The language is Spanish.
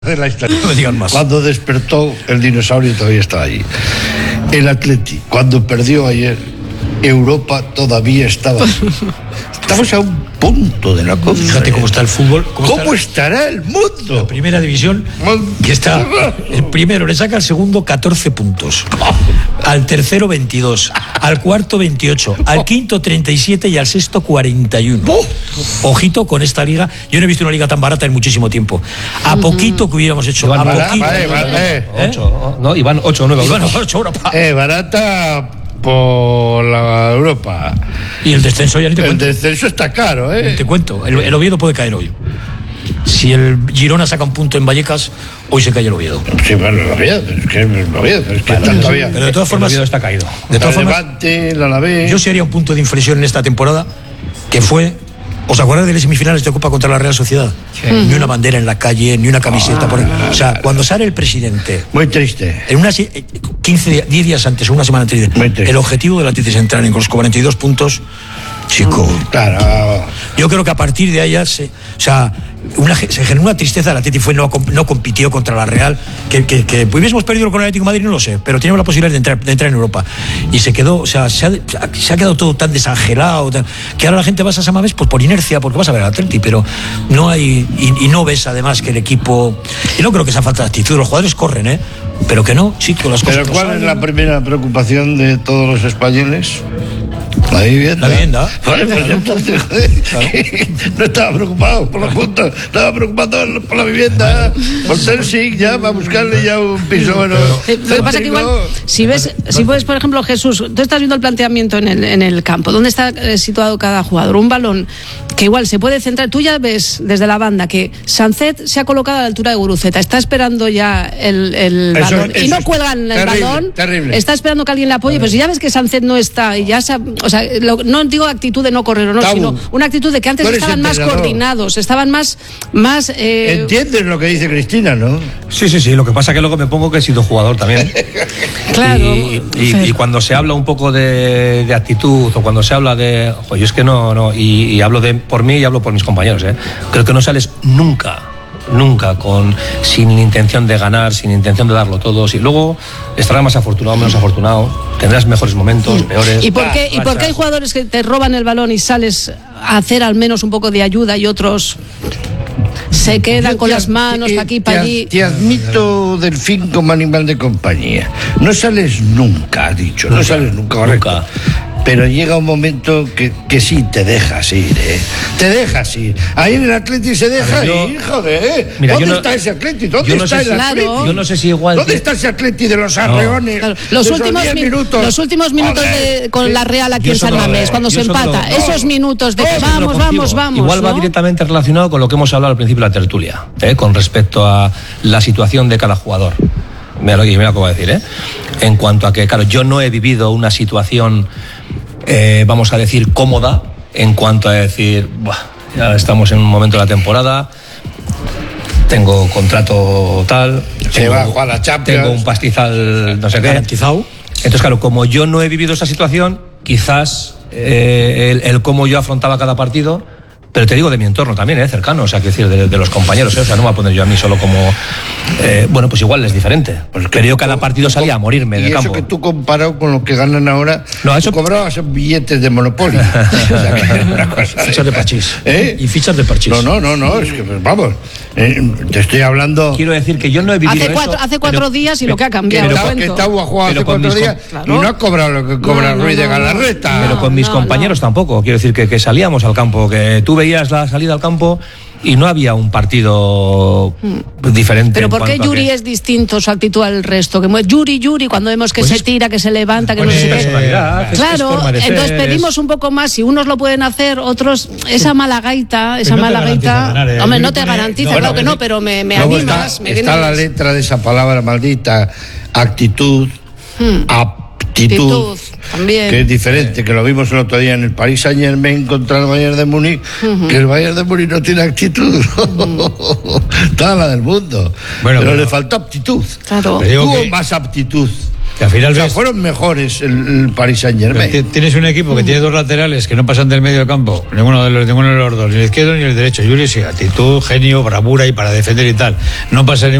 de la historia. No me digan más. Cuando despertó, el dinosaurio todavía estaba ahí. El Atleti, cuando perdió ayer, Europa todavía estaba así. Estamos a un punto de la cosa. Fíjate cómo está el fútbol. ¿Cómo estará el mundo? La primera división, que está el primero le saca al segundo 14 puntos, al tercero 22, al cuarto 28, al quinto 37 y al sexto 41. Ojito con esta liga. Yo no he visto una liga tan barata en muchísimo tiempo. A poquito que hubiéramos hecho. Iván, a poquito. Ocho, ¿no? Iban 8 o 9 Iban 8 Europa. Barata por la Europa. Y el descenso ya ni te El cuento. descenso está caro, Te cuento, el Oviedo puede caer hoy. Si el Girona saca un punto en Vallecas, hoy se cae el Oviedo. Sí, bueno, el Oviedo, pero es que está todavía. Pero de todas formas, el Oviedo está caído. De todas El formas, Levante, el Alavés. yo sí haría un punto de inflexión en esta temporada, que fue, ¿os acordáis de las semifinales de Copa contra la Real Sociedad? Ni una bandera en la calle, ni una camiseta. O sea, cuando sale el presidente, Muy triste. en unas 10 días antes o una semana antes, el objetivo del Atleti es entrar en los 42 puntos, chico. Claro. Yo creo que a partir de ahí ya se generó una tristeza. El Atleti no compitió contra la Real, que hubiésemos perdido con el Atlético de Madrid, no lo sé, pero teníamos la posibilidad de entrar en Europa y se quedó, o sea, se ha quedado todo tan desangelado, que ahora la gente va a San Mamés pues por inercia, porque vas a ver al Atleti, pero no hay, y no ves además que el equipo, y no creo que sea falta de actitud, los jugadores corren, pero que no, sí, con las cosas. Pero ¿cuál es la primera preocupación de todos los españoles? La vivienda. La vivienda. Vale, pues entonces, joder, no estaba preocupado por los puntos, estaba preocupado por la vivienda, por Telsig, ya, va a buscarle ya un piso bueno. Lo que pasa que igual, si puedes, por ejemplo, Jesús, tú estás viendo el planteamiento en el campo, ¿dónde está situado cada jugador? Un balón que igual se puede centrar, tú ya ves desde la banda que Sancet se ha colocado a la altura de Guruceta, está esperando ya el balón y no cuelgan el balón, está esperando que alguien le apoye, pues si ya ves que Sancet no está y ya o sea, no digo actitud de no correr o no, sino una actitud de que antes estaban más coordinados, estaban más ¿Entiendes lo que dice Cristina, no? Sí, lo que pasa es que luego me pongo que he sido jugador también. Claro. Y cuando se habla un poco de actitud o cuando se habla de... yo es que no, y hablo por mí y hablo por mis compañeros, creo que no sales nunca sin intención de ganar, sin intención de darlo todo. Y luego estarás más afortunado, menos afortunado, tendrás mejores momentos, peores. ¿Y por qué hay jugadores que te roban el balón y sales a hacer al menos un poco de ayuda y otros se quedan con las manos para aquí para allí? Te admito, Delfín, como animal de compañía. No sales nunca, ha dicho. No sales nunca, correcto. Nunca. Pero llega un momento que sí te dejas ir, Te dejas ir. Ahí en el Atleti se deja ir, joder. Mira, ¿Dónde está ese Atleti? ¿Dónde está el Atleti? Yo no sé si igual... ¿Dónde está ese Atleti de los arreones? Claro. Los últimos minutos con la Real aquí en San Mamés, cuando se empata, esos minutos de que vamos. Igual va directamente relacionado con lo que hemos hablado al principio de la tertulia, con respecto a la situación de cada jugador. Mira lo que voy a decir, En cuanto a que, claro, yo no he vivido una situación, vamos a decir, cómoda, en cuanto a decir, ya estamos en un momento de la temporada, tengo contrato tal, va a jugar a la Champions, tengo un pastizal no sé qué garantizado. Entonces, claro, como yo no he vivido esa situación, quizás el cómo yo afrontaba cada partido. Pero te digo de mi entorno también, cercano, o sea, quiero decir, de los compañeros, o sea, no me voy a poner yo a mí solo como... bueno, pues igual es diferente. Pero yo cada partido salía a morirme del campo. Y eso que tú comparado con lo que ganan ahora, no, eso cobrabas billetes de Monopoly. O sea, que una cosa, fichas de parchís. Y fichas de parchís. No, es que, pues, vamos, te estoy hablando... Quiero decir que yo no he vivido hace 4 días y lo que ha cambiado. Que Tau ha jugado hace 4 días y no ha cobrado lo que cobra Ruiz de Galarreta. Pero con mis compañeros tampoco. Quiero decir que salíamos al campo, que tú veías la salida al campo y no había un partido diferente. Pero ¿por qué Yuri es distinto su actitud al resto? Que Yuri, cuando vemos que se tira, que se levanta, que no sé qué. Claro, entonces pedimos un poco más. Si unos lo pueden hacer, otros, esa mala gaita, hombre, no te garantiza, claro que no, pero me animas. Está la letra de esa palabra maldita, actitud, aptitud, también, que es diferente, que lo vimos el otro día en el Paris Saint-Germain contra el Bayern de Múnich, que el Bayern de Múnich no tiene actitud, toda la del mundo, pero le faltó aptitud. Claro. Tuvo más aptitud Que al final fueron mejores el Paris Saint-Germain. Tienes un equipo que tiene dos laterales que no pasan del medio del campo, ninguno de los dos, ni el izquierdo ni el derecho. Julio sí, actitud, genio, bravura y para defender y tal. No pasa